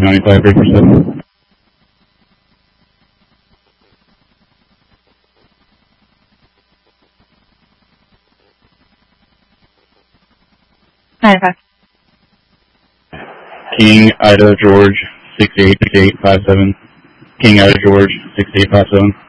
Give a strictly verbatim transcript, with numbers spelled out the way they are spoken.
ninety-five, break for seven. ninety-five. King Ida George six eight six eight five seven. King Ida George six eight five seven.